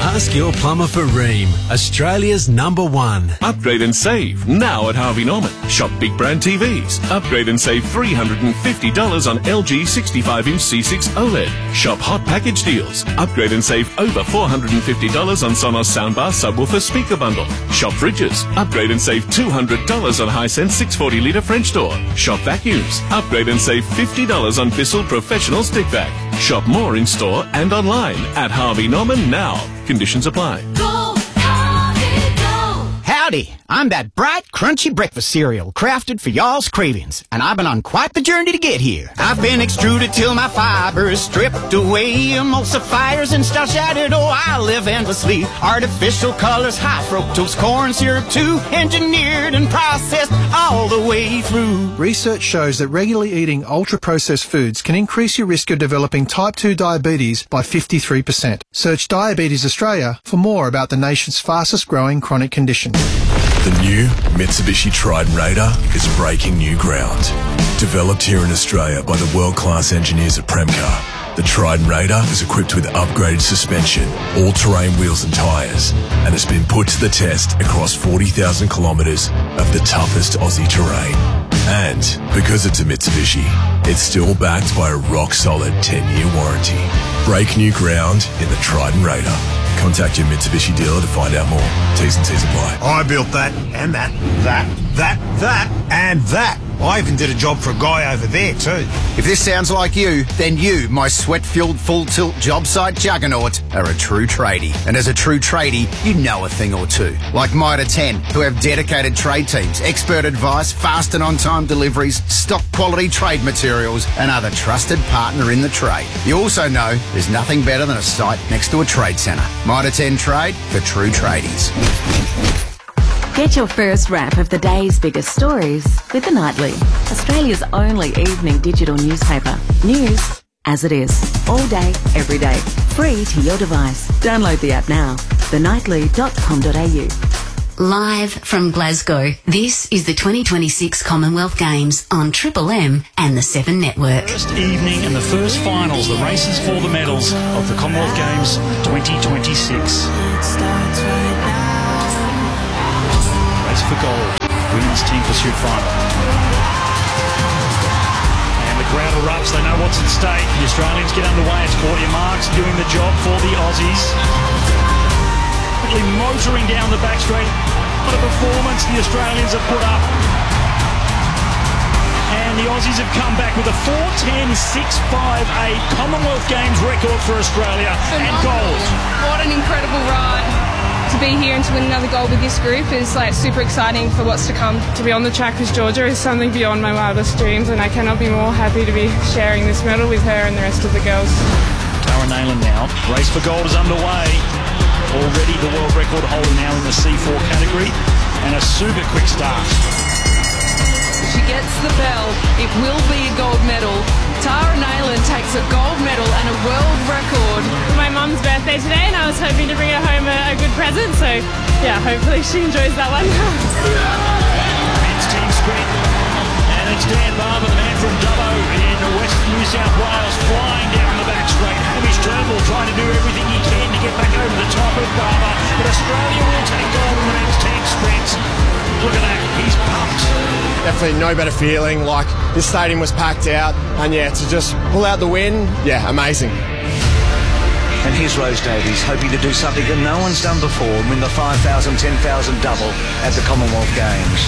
Ask your plumber for Rheem, Australia's #1. Upgrade and save now at Harvey Norman. Shop big brand TVs. Upgrade and save $350 on LG 65-inch C6 OLED. Shop hot package deals. Upgrade and save over $450 on Sonos soundbar subwoofer speaker bundle. Shop fridges. Upgrade and save $200 on Hisense 640-litre French door. Shop vacuums. Upgrade and save $50 on Bissell Professional Stick Vac. Shop more in store and online at Harvey Norman now. Conditions apply. Go, Harvey, go. Howdy, I'm that bright, crunchy breakfast cereal crafted for y'all's cravings, and I've been on quite the journey to get here. I've been extruded till my fibers stripped away, emulsifiers and starch added. Oh, I live endlessly. Artificial colors, high fructose corn syrup too, engineered and processed all the way through. Research shows that regularly eating ultra-processed foods can increase your risk of developing type 2 diabetes by 53%. Search Diabetes Australia for more about the nation's fastest growing chronic condition. The new Mitsubishi Triton Raider is breaking new ground. Developed here in Australia by the world-class engineers at Premcar, the Triton Raider is equipped with upgraded suspension, all-terrain wheels and tyres, and has been put to the test across 40,000 kilometres of the toughest Aussie terrain. And because it's a Mitsubishi, it's still backed by a rock-solid 10-year warranty. Break new ground in the Triton Raider. Contact your Mitsubishi dealer to find out more. T's and C's apply. I built that, and that, and that. I even did a job for a guy over there too. If this sounds like you, then you, my sweat-filled full-tilt job site juggernaut, are a true tradie. And as a true tradie, you know a thing or two. Like Mitre 10, who have dedicated trade teams, expert advice, fast and on-time deliveries, stock quality trade materials, and other trusted partner in the trade. You also know there's nothing better than a site next to a trade centre. Mitre 10 Trade for true tradies. Get your first wrap of the day's biggest stories with The Nightly, Australia's only evening digital newspaper. News as it is, all day, every day, free to your device. Download the app now, thenightly.com.au. Live from Glasgow, this is the 2026 Commonwealth Games on Triple M and the 7 Network. First evening and the first finals, the races for the medals of the Commonwealth Games 2026. Race for gold, women's team pursuit final. And the crowd erupts, they know what's at stake. The Australians get underway, it's Claudia Marks doing the job for the Aussies. Motoring down the back straight. What a performance the Australians have put up. And the Aussies have come back with a 4:10.658 Commonwealth Games record for Australia. Phenomenal. And gold. What an incredible ride. To be here and to win another gold with this group is like super exciting for what's to come. To be on the track with Georgia is something beyond my wildest dreams, and I cannot be more happy to be sharing this medal with her and the rest of the girls. Tara Nayland now. Race for gold is underway. Already the world record holder now in the C4 category, and a super quick start. She gets the bell. It will be a gold medal. Tara Nayland takes a gold medal and a world record. My mum's birthday today, and I was hoping to bring her home a good present, so yeah, hopefully she enjoys that one. Men's team sprint, and it's Dan Barber, the man from Dubbo in West New South Wales, flying down the back straight. Hamish Turnbull trying to do everything he can to get back over the top of Barber, but Australia will take gold in the men's team sprints. Look at that, he's pumped. Definitely no better feeling, like this stadium was packed out, and yeah, to just pull out the win, yeah, amazing. And here's Rose Davies hoping to do something that no one's done before and win the 5,000, 10,000 double at the Commonwealth Games.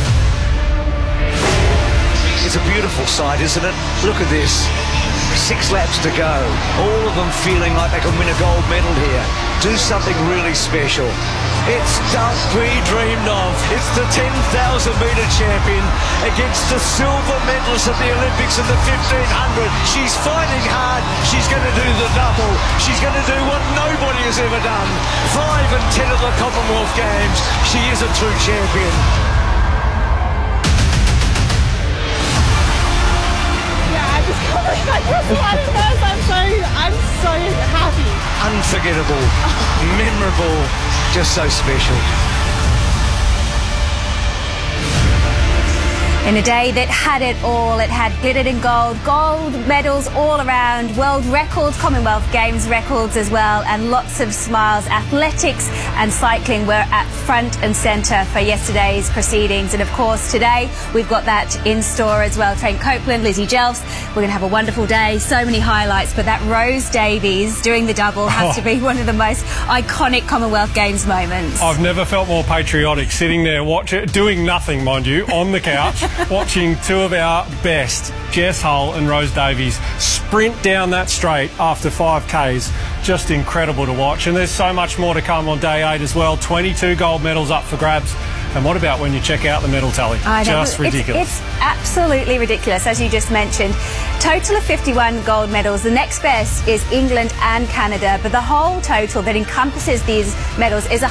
It's a beautiful sight, isn't it? Look at this. 6 laps to go. All of them feeling like they can win a gold medal here. Do something really special. It's don't be dreamed of. It's the 10,000 metre champion against the silver medalist at the Olympics in the 1500. She's fighting hard. She's going to do the double. She's going to do what nobody has ever done. 5 and 10 at the Commonwealth Games. She is a true champion. I'm so happy. Unforgettable, memorable, just so special. In a day that had it all, it had glittered in gold medals all around, world records, Commonwealth Games records as well, and lots of smiles. Athletics and cycling were at front and centre for yesterday's proceedings. And of course today we've got that in store as well. Trent Copeland, Lizzie Jelfs, we're going to have a wonderful day, so many highlights, but that Rose Davies doing the double has to be one of the most iconic Commonwealth Games moments. I've never felt more patriotic sitting there doing nothing, mind you, on the couch, watching two of our best, Jess Hull and Rose Davies, sprint down that straight after 5Ks. Just incredible to watch. And there's so much more to come on day 8 as well. 22 gold medals up for grabs. And what about when you check out the medal tally? Just ridiculous. It's absolutely ridiculous, as you just mentioned. Total of 51 gold medals. The next best is England and Canada, but the whole total that encompasses these medals is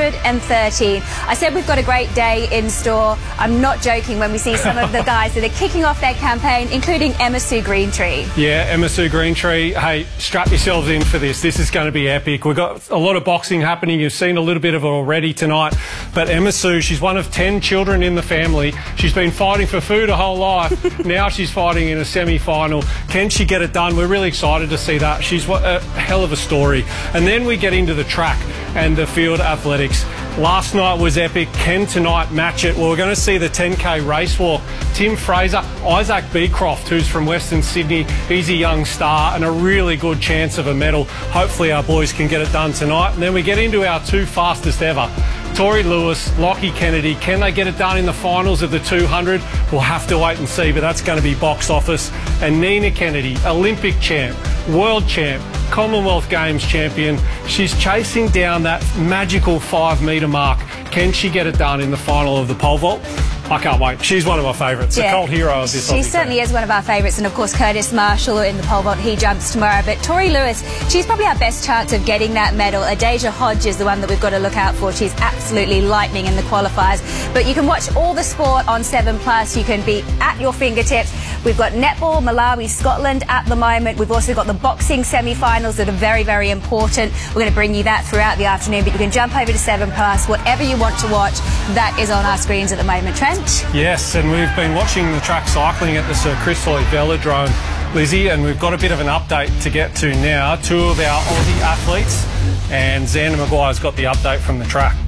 113. I said we've got a great day in store. I'm not joking when we see some of the guys that are kicking off their campaign, including Emma Sue Greentree. Yeah, Emma Sue Greentree. Hey, strap yourselves in for this. This is going to be epic. We've got a lot of boxing happening. You've seen a little bit of it already tonight. But Emma Sue, she's one of 10 children in the family. She's been fighting for food her whole life. Now she's fighting in a semi-final. Can she get it done? We're really excited to see that. She's a hell of a story. And then we get into the track and the field athletics. Last night was epic. Can tonight match it? Well, we're going to see the 10K race walk. Tim Fraser, Isaac Beecroft, who's from Western Sydney. He's a young star and a really good chance of a medal. Hopefully our boys can get it done tonight. And then we get into our two fastest ever. Tori Lewis, Lockie Kennedy, can they get it done in the finals of the 200? We'll have to wait and see, but that's going to be box office. And Nina Kennedy, Olympic champ, world champ, Commonwealth Games champion. She's chasing down that magical 5 metre mark. Can she get it done in the final of the pole vault? I can't wait. She's one of my favourites, a cult hero of this. She certainly is one of our favourites, and of course Curtis Marshall in the pole vault, he jumps tomorrow. But Tori Lewis, she's probably our best chance of getting that medal. Adasia Hodge is the one that we've got to look out for. She's absolutely lightning in the qualifiers. But you can watch all the sport on 7+. You can be at your fingertips. We've got netball, Malawi, Scotland at the moment. We've also got the boxing semi-finals that are very, very important. We're going to bring you that throughout the afternoon, but you can jump over to 7+. Whatever you want to watch, that is on our screens at the moment. Trent? Yes, and we've been watching the track cycling at the Sir Chris Hoy Velodrome, Lizzie, and we've got a bit of an update to get to now. Two of our Aussie athletes, and Xander Maguire's got the update from the track.